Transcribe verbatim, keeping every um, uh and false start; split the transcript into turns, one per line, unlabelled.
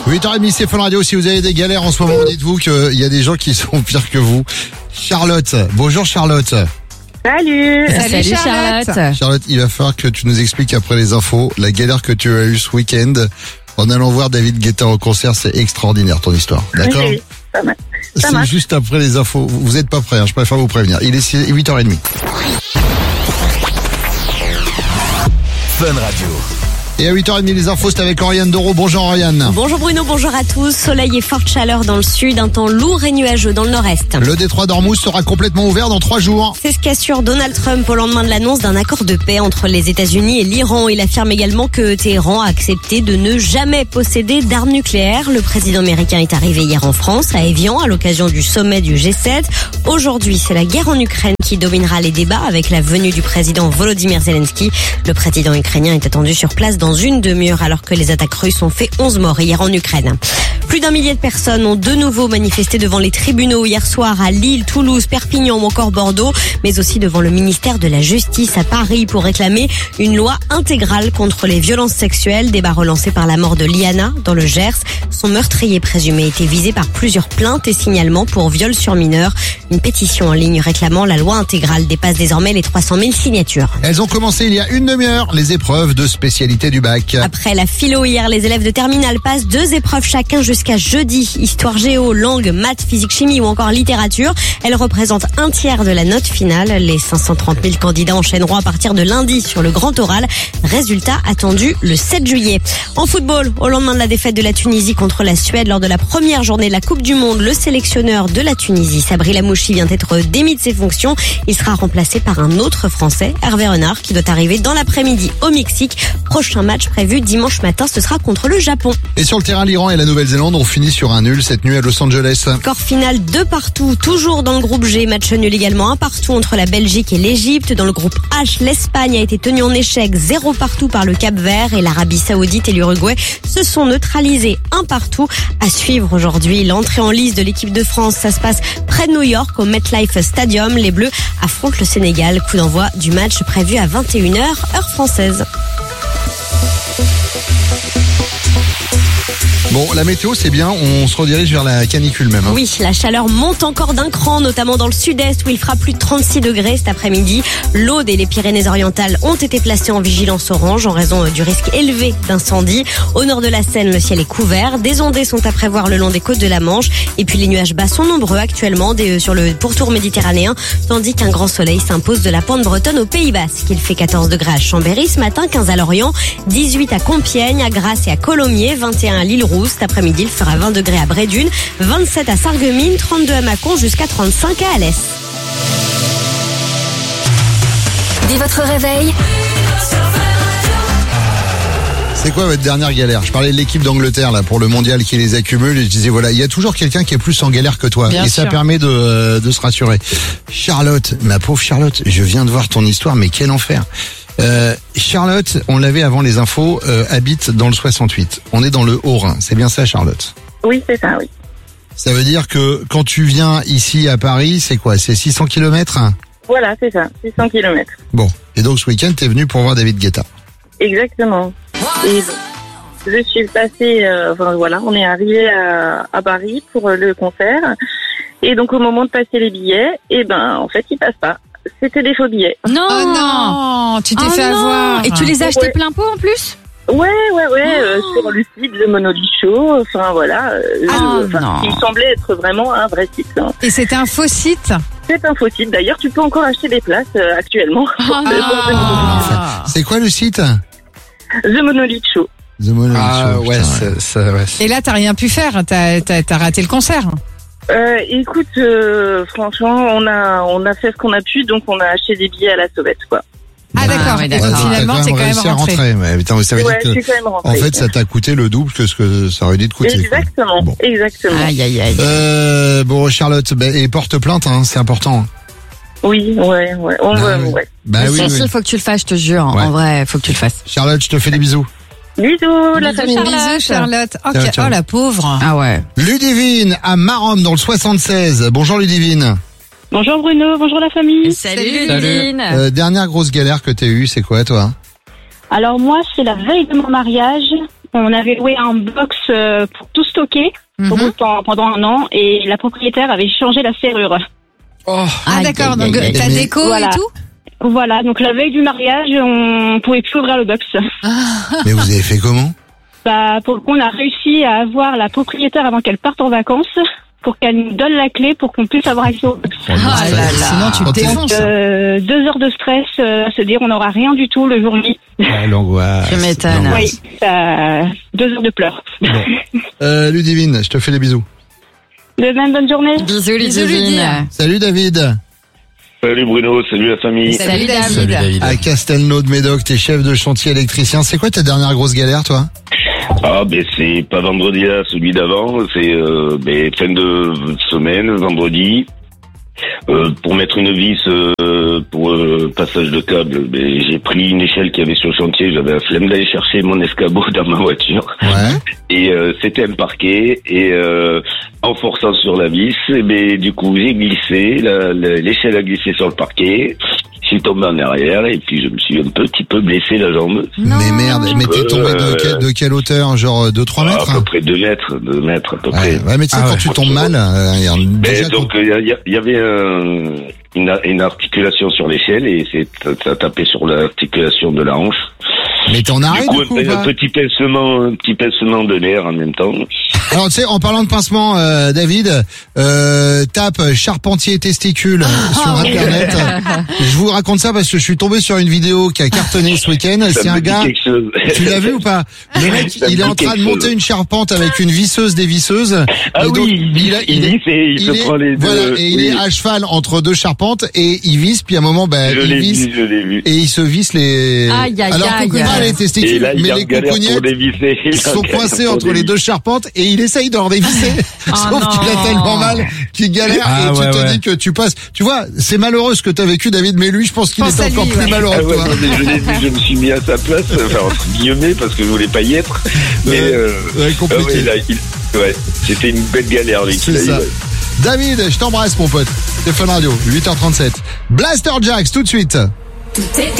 huit heures trente, c'est Fun Radio. Si vous avez des galères en ce moment, dites-vous qu'il y a des gens qui sont pires que vous. Charlotte. Bonjour Charlotte.
Salut.
Salut, Salut Charlotte.
Charlotte. Charlotte, il va falloir que tu nous expliques après les infos la galère que tu as eue ce week-end en allant voir David Guetta au concert. C'est extraordinaire ton histoire. D'accord?
Oui, ça marche. Ça
C'est
marche.
juste après les infos. Vous n'êtes pas prêts, hein, je préfère vous prévenir. Il est huit heures trente.
Fun Radio.
Et à huit heures trente, les infos, c'est avec Oriane Doro. Bonjour Oriane.
Bonjour Bruno, bonjour à tous. Soleil et forte chaleur dans le sud, un temps lourd et nuageux dans le nord-est.
Le détroit d'Ormuz sera complètement ouvert dans trois jours.
C'est ce qu'assure Donald Trump au lendemain de l'annonce d'un accord de paix entre les États-Unis et l'Iran. Il affirme également que Téhéran a accepté de ne jamais posséder d'armes nucléaires. Le président américain est arrivé hier en France, à Évian, à l'occasion du sommet du G sept. Aujourd'hui, c'est la guerre en Ukraine qui dominera les débats avec la venue du président Volodymyr Zelensky. Le président ukrainien est attendu sur place dans une demi-heure alors que les attaques russes ont fait onze morts hier en Ukraine. Plus d'un millier de personnes ont de nouveau manifesté devant les tribunaux hier soir à Lille, Toulouse, Perpignan ou encore Bordeaux, mais aussi devant le ministère de la Justice à Paris pour réclamer une loi intégrale contre les violences sexuelles. Débat relancé par la mort de Liana dans le Gers. Son meurtrier présumé était visé par plusieurs plaintes et signalements pour viol sur mineur. Une pétition en ligne réclamant la loi intégrale dépasse désormais les trois cent mille signatures.
Elles ont commencé il y a une demi-heure, les épreuves de spécialité du bac.
Après la philo hier, les élèves de terminale passent deux épreuves chacun jusqu'à jeudi. Histoire géo, langue, maths, physique, chimie ou encore littérature. Elles représentent un tiers de la note finale. Les cinq cent trente mille candidats enchaîneront à partir de lundi sur le grand oral. Résultat attendu le sept juillet. En football, au lendemain de la défaite de la Tunisie contre la Suède lors de la première journée de la Coupe du Monde, le sélectionneur de la Tunisie, Sabri Lamouchi, vient d'être démis de ses fonctions. Il sera remplacé par un autre Français, Hervé Renard, qui doit arriver dans l'après-midi au Mexique. Prochain match prévu dimanche matin, ce sera contre le Japon.
Et sur le terrain, l'Iran et la Nouvelle-Zélande ont fini sur un nul cette nuit à Los Angeles.
Score final deux partout, toujours dans le groupe G. Match nul également un partout entre la Belgique et l'Égypte. Dans le groupe H, l'Espagne a été tenue en échec zéro partout par le Cap-Vert et l'Arabie Saoudite et l'Uruguay se sont neutralisés un partout. À suivre aujourd'hui l'entrée en lice de l'équipe de France. Ça se passe près de New York au MetLife Stadium. Les Bleus affrontent le Sénégal. Coup d'envoi du match prévu à vingt et une heures, heure française.
Bon, la météo, c'est bien. On se redirige vers la canicule même. Hein.
Oui, la chaleur monte encore d'un cran, notamment dans le sud-est où il fera plus de trente-six degrés cet après-midi. L'Aude et les Pyrénées-Orientales ont été placées en vigilance orange en raison du risque élevé d'incendie. Au nord de la Seine, le ciel est couvert. Des ondées sont à prévoir le long des côtes de la Manche. Et puis les nuages bas sont nombreux actuellement des, sur le pourtour méditerranéen, tandis qu'un grand soleil s'impose de la pointe bretonne au Pays Basque. Il fait quatorze degrés à Chambéry ce matin, quinze à Lorient, dix-huit à Compiègne, à Grasse et à Colomiers, vingt et un à l'Île-Rousse. Cet après-midi, il fera vingt degrés à Brédune, vingt-sept à Sarreguemines, trente-deux à Mâcon, jusqu'à trente-cinq à Alès.
Dès votre réveil,
C'est quoi votre dernière galère? Je parlais de l'équipe d'Angleterre là pour le mondial qui les accumule et je disais voilà, il y a toujours quelqu'un qui est plus en galère que toi.
Bien
et
sûr.
ça permet de, de se rassurer. Charlotte, ma pauvre Charlotte, je viens de voir ton histoire, mais quel enfer. Euh, Charlotte, on l'avait avant les infos, euh, habite dans le soixante-huit. On est dans le Haut-Rhin, c'est bien ça Charlotte?
Oui, c'est ça, oui.
Ça veut dire que quand tu viens ici à Paris, c'est quoi? C'est six cents kilomètres?
Voilà, c'est ça, six cents kilomètres.
Bon, et donc ce week-end, t'es venu pour voir David Guetta.
Exactement. Et je suis passée, euh, enfin voilà, on est arrivé à, à Paris pour le concert. Et donc au moment de passer les billets, eh ben en fait ils passent pas. C'était des faux billets.
Non,
Oh non, tu t'es
Oh
fait
non.
avoir.
Et tu les as achetés
Ouais.
plein pot en plus?
Ouais, ouais, ouais, euh, sur le site de Monolith Show. Enfin voilà, euh,
Ah,
enfin,
non.
il semblait être vraiment un vrai site. Hein.
Et c'était un faux site.
C'est un faux site. D'ailleurs, tu peux encore acheter des places euh, actuellement.
Ah.
C'est quoi le site?
The Monolith Show.
The Monolith
Ah
Show,
ouais,
putain,
c'est, c'est, ouais.
Et là, t'as rien pu faire. T'as, t'as, t'as raté le concert.
Euh, écoute, euh, franchement, on a on a fait ce qu'on a pu, donc on a acheté des billets à la sauvette, quoi.
Ah,
Ah,
d'accord.
ouais,
Donc,
d'accord.
finalement,
t'as
t'es quand même
réussi à
rentré.
rentrer. Mais putain, ça veut
Ouais,
dire
je
que
suis quand même rentrée.
en fait, ça t'a coûté le double que ce que ça aurait dû te coûter. quoi.
Exactement,
Bon.
exactement.
Aïe, aïe, aïe.
Euh, bon, Charlotte, bah, et porte plainte, hein, c'est important.
Oui, ouais, ouais. On
Bah
va,
oui.
ouais.
Bah
Mais
oui,
si,
oui.
si, faut que tu le fasses, je te jure.
Ouais.
En vrai, faut que tu le fasses.
Charlotte, je te fais des bisous.
Bisous, la famille.
Bisous, Charlotte. Oh,
Ciao,
que-
ciao.
oh, la pauvre.
Ah ouais.
Ludivine à Maromme dans le soixante-seize. Bonjour Ludivine.
Bonjour Bruno, bonjour la famille.
Salut,
Salut.
Ludivine.
Euh, dernière grosse galère que t'as eue, c'est quoi toi?
Alors moi, c'est la veille de mon mariage.
On avait loué un box euh, pour tout stocker
Mhm.
au bout de temps- pendant un an et la propriétaire avait changé la serrure.
Oh.
Ah,
Aïe,
d'accord.
aïe,
Donc,
aïe, aïe.
ta
Mais-
déco
Voilà.
et tout?
Voilà, donc la veille du mariage, on pouvait plus ouvrir le box.
Mais vous avez fait comment?
Bah, pour le coup, on a réussi à avoir la propriétaire avant qu'elle parte en vacances pour qu'elle nous donne la clé pour qu'on puisse avoir accès au box.
Oh, le
Ah
stress.
là là. Sinon, tu
Quand
te
t'es-
défonces.
Euh, deux heures de stress, euh, à se dire on n'aura rien du tout le jour J.
Ah, l'angoisse.
Je m'étonne.
l'angoisse.
Oui, ça, deux heures de pleurs.
Bon. Euh, Ludivine, je te fais des bisous.
De même, bonne journée.
Bisous,
Bisous, Ludivine.
Salut David.
Salut Bruno, salut la famille.
Salut, David.
À Castelnau de Médoc, t'es chef de chantier électricien. C'est quoi ta dernière grosse galère, toi?
Ah ben c'est pas vendredi là, celui d'avant, c'est euh, ben, fin de semaine, vendredi. Euh, pour mettre une vis euh, pour euh, passage de câble, ben, j'ai pris une échelle qu'il y avait sur le chantier, j'avais la flemme d'aller chercher mon escabeau dans ma voiture.
Ouais.
Et euh, c'était un parquet et euh, en forçant sur la vis, eh ben, du coup j'ai glissé, la- la- l'échelle a glissé sur le parquet, je suis tombé en arrière et puis je me suis un petit peu blessé la jambe.
Mais merde, mais t'es tombé de,
Euh,
quelle, de quelle hauteur? Genre deux trois
À
mètres?
peu près deux mètres, deux mètres à peu près.
Ouais, ouais, mais tu sais,
Ah
quand
ouais.
tu tombes mal, euh, il y a un-
Mais
déjà,
donc il y, a- y avait un- une, a- une articulation sur l'échelle et c'est ça a tapé sur l'articulation de la hanche.
mais t'es en
Du
arrêt,
coup,
du coup,
un,
ou pas?
un petit pincement, un petit pincement de nerf en même temps.
Alors, tu sais, en parlant de pincement, euh, David, euh, tape charpentier testicule sur Internet. Je vous raconte ça parce que je suis tombé sur une vidéo qui a cartonné ce week-end.
Ça
C'est
me
un
dit
gars,
quelque chose.
tu l'as vu ou pas? Le mec,
Ça me
il est
dit
en train de
quelque
monter
chose.
une charpente avec une visseuse dévisseuse.
Ah
Et donc,
oui, il,
il a-
il,
il est-
visse et il,
il
se
est-
prend les deux.
voilà, et il
oui.
est à cheval entre deux charpentes et il visse, puis à un moment, ben,
Je
il
l'ai
visse
vu, je l'ai vu.
et il se visse les,
Aïe, aïe,
alors
aïe.
que pas les
Et
testicules,
là, il
mais
est en
les
galère pour
coucougnettes
dévisser. Il est en
sont
galère
coincés
pour
entre les
dévisser.
deux charpentes et il essaye de leur dévisser.
Oh
Sauf
non.
qu'il a tellement mal qu'il galère
Ah
et tu
ouais,
te
ouais.
dis que tu passes. Tu vois, c'est malheureux ce que t'as vécu, David, mais lui, je pense qu'il
Pense
est
à
encore
lui,
plus
ouais.
malheureux
Ah
que
ouais,
toi.
non, mais je l'ai vu, je me suis mis à sa place, enfin entre guillemets, parce que je voulais pas y être. Mais
Ouais,
euh,
ouais, compliqué.
ah ouais, là, il- ouais, c'était une belle galère, lui. qu'il
C'est
a eu,
ça.
ouais.
David, je t'embrasse, mon pote. C'est Fun Radio, huit heures trente-sept. Blaster Jacks, tout de suite.